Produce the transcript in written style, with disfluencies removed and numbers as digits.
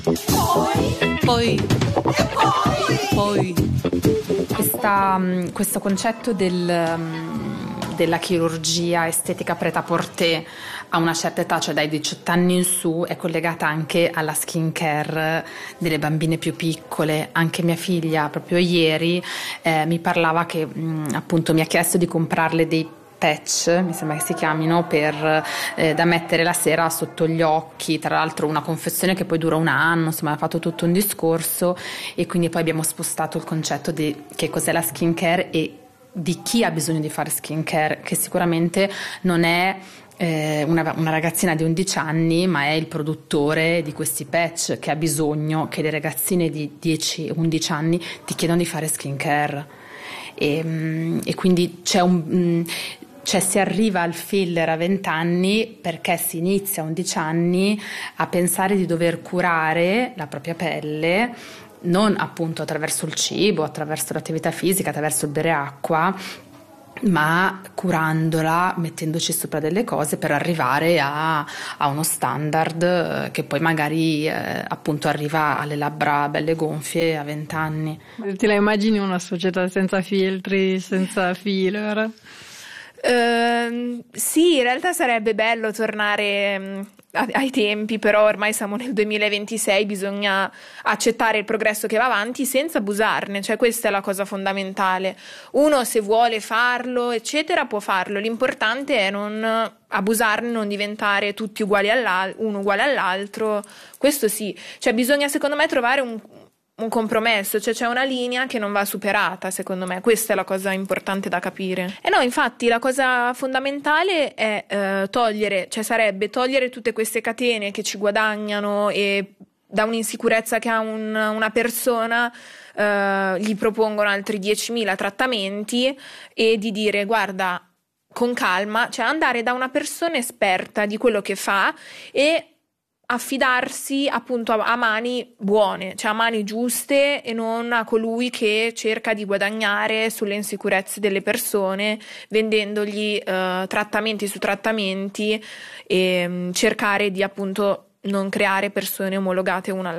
Poi. Questo concetto della chirurgia estetica prêt-à-porter a una certa età, cioè dai 18 anni in su, è collegata anche alla skin care delle bambine più piccole. Anche mia figlia proprio ieri mi parlava che appunto mi ha chiesto di comprarle dei patch, mi sembra che si chiamino, da mettere la sera sotto gli occhi, tra l'altro una confezione che poi dura un anno, insomma ha fatto tutto un discorso, e quindi poi abbiamo spostato il concetto di che cos'è la skin care e di chi ha bisogno di fare skin care, che sicuramente non è una ragazzina di 11 anni, ma è il produttore di questi patch che ha bisogno che le ragazzine di 10-11 anni ti chiedono di fare skin care. E quindi si arriva al filler a 20 anni perché si inizia a 11 anni a pensare di dover curare la propria pelle, non appunto attraverso il cibo, attraverso l'attività fisica, attraverso il bere acqua, ma curandola, mettendoci sopra delle cose per arrivare a uno standard che poi magari appunto arriva alle labbra belle gonfie a 20 anni. Ti la immagini una società senza filtri, senza filler? Sì, in realtà sarebbe bello tornare ai tempi, però ormai siamo nel 2026, bisogna accettare il progresso che va avanti senza abusarne, cioè questa è la cosa fondamentale. Uno, se vuole farlo eccetera, può farlo, l'importante è non abusarne, non diventare tutti uguali uno uguale all'altro. Questo sì, cioè bisogna secondo me trovare un compromesso, cioè c'è una linea che non va superata, secondo me, questa è la cosa importante da capire. E no, infatti la cosa fondamentale è sarebbe togliere tutte queste catene che ci guadagnano e da un'insicurezza che ha una persona gli propongono altri 10.000 trattamenti, e di dire guarda, con calma, cioè andare da una persona esperta di quello che fa e affidarsi appunto a mani buone, cioè a mani giuste, e non a colui che cerca di guadagnare sulle insicurezze delle persone vendendogli trattamenti su trattamenti, e cercare di appunto non creare persone omologate una